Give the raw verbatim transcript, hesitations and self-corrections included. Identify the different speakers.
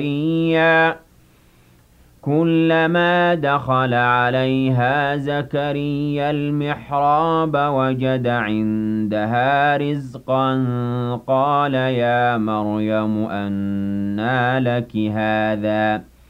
Speaker 1: زكريا كلما دخل عليها زكريا المحراب وجد عندها رزقا قال يا مريم أنى لك هذا